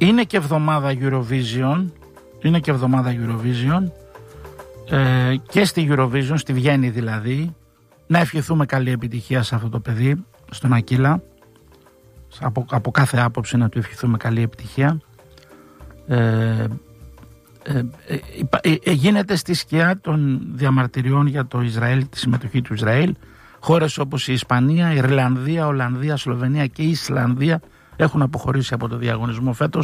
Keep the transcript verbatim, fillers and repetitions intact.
είναι και εβδομάδα Eurovision, είναι και εβδομάδα Eurovision ε, και στη Eurovision, στη Βιέννη δηλαδή. Να ευχηθούμε καλή επιτυχία σε αυτό το παιδί, στον Ακύλα. Από, από κάθε άποψη να του ευχηθούμε καλή επιτυχία. Ε, ε, ε, ε, γίνεται στη σκιά των διαμαρτυριών για το Ισραήλ, τη συμμετοχή του Ισραήλ. Χώρες όπως η Ισπανία, η Ιρλανδία, Ολλανδία, Σλοβενία και η Ισλανδία έχουν αποχωρήσει από το διαγωνισμό φέτος.